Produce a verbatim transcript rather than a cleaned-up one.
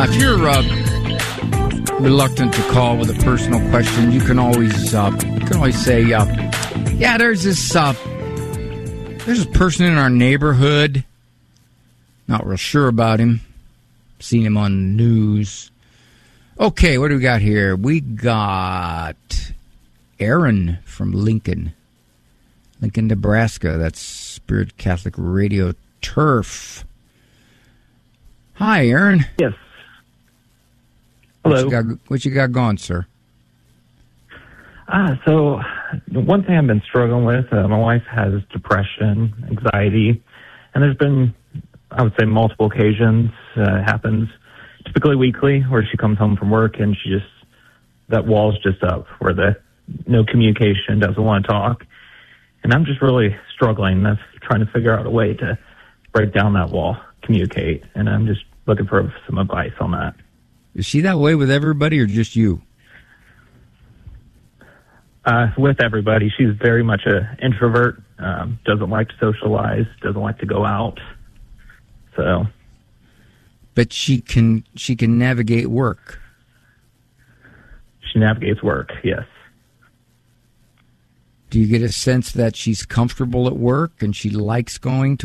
Uh, if you're uh, reluctant to call with a personal question, you can always uh, you can always say, uh, "Yeah, there's this uh, there's this person in our neighborhood. Not real sure about him. Seen him on the news." Okay, what do we got here? We got Aaron from Lincoln, Lincoln, Nebraska. That's Spirit Catholic Radio Turf. Hi, Aaron. Yes. Hello. What you got, what you got going, sir? Ah, so one thing I've been struggling with, uh, my wife has depression, anxiety, and there's been, I would say, multiple occasions, uh, it happens typically weekly, where she comes home from work and she just, that wall's just up, where the no communication, doesn't want to talk. And I'm just really struggling. That's trying to figure out a way to break down that wall, communicate, and I'm just looking for some advice on that. Is she that way with everybody or just you? Uh, with everybody. She's very much an introvert, um, doesn't like to socialize, doesn't like to go out. So, but she can she can navigate work. She navigates work, yes. Do you get a sense that she's comfortable at work and she likes going to